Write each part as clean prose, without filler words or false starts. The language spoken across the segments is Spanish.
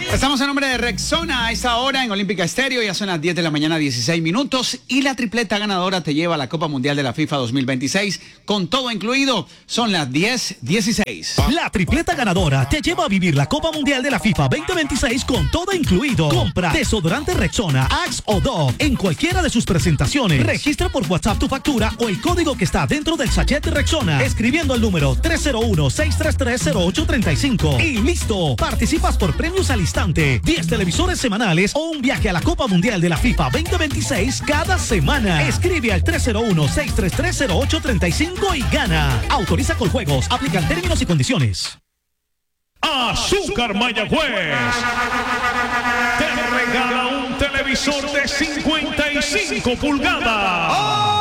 Estamos en nombre de Rexona a esta hora en Olímpica Estéreo. Ya son las 10 de la mañana, 16 minutos. Y la tripleta ganadora te lleva a la Copa Mundial de la FIFA 2026 con todo incluido. Son las 10:16. La tripleta ganadora te lleva a vivir la Copa Mundial de la FIFA 2026 con todo incluido. Compra desodorante Rexona, Axe o Dove en cualquiera de sus presentaciones. Registra por WhatsApp tu factura o el código que está dentro del sachet de Rexona, escribiendo al número 301-633-0835. Y listo, participas por premios al instante, 10 televisores semanales o un viaje a la Copa Mundial de la FIFA 2026 cada semana. Escribe al 301-633-0835 y gana. Autoriza con juegos, aplican términos y condiciones. Azúcar Mayagüez te regala un televisor de 55 pulgadas.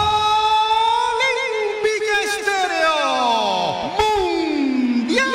Olímpica Estéreo Mundial.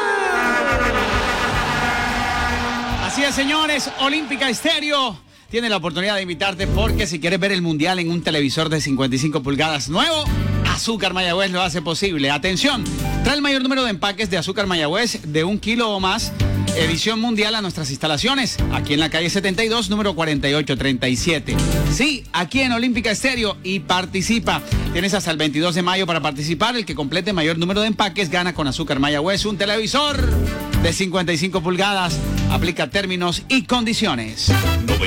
Así es, señores, Olímpica Estéreo tiene la oportunidad de invitarte porque si quieres ver el Mundial en un televisor de 55 pulgadas nuevo, Azúcar Mayagüez lo hace posible. Atención, trae el mayor número de empaques de Azúcar Mayagüez de 1 kilo o más, edición mundial, a nuestras instalaciones, aquí en la calle 72, número 4837. Sí, aquí en Olímpica Estéreo, y participa. Tienes hasta el 22 de mayo para participar. El que complete mayor número de empaques gana con Azúcar Mayagüez un televisor de 55 pulgadas. Aplica términos y condiciones.